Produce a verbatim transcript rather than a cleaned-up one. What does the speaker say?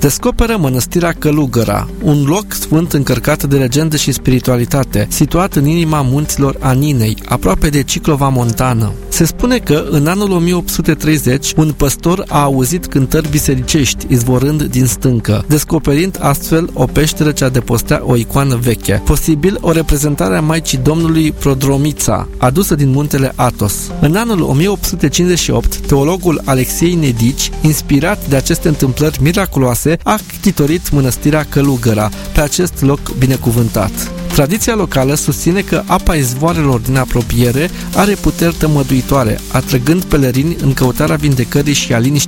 descoperă mănăstirea Călugăra, un loc sfânt încărcat de legende și spiritualitate, situat în inima munților Aninei, aproape de Ciclova Montană. Se spune că în anul o mie opt sute treizeci, un păstor a auzit cântări bisericești izvorând din stâncă, descoperind astfel o peșteră ce adăpostea o icoană veche, posibil o reprezentare a Maicii Domnului Prodromița, adusă din muntele Athos. În anul o mie opt sute cincizeci și opt, teologul Alexei Nedici, inspirat de aceste întâmplări miraculoase, a ctitorit mănăstirea Călugăra pe acest loc binecuvântat. Tradiția locală susține că apa izvoarelor din apropiere are puteri tămăduitoare, atrăgând pelerini în căutarea vindecării și a liniștii